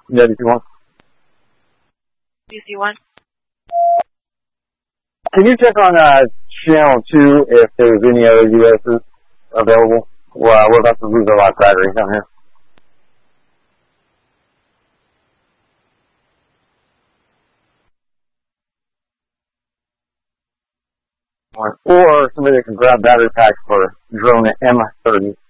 Yeah, DC-1. DC-1. Can you check on Channel 2 if there's any other USs available? Well, we're about to lose a lot of batteries down here. Or somebody that can grab battery packs for drone M30.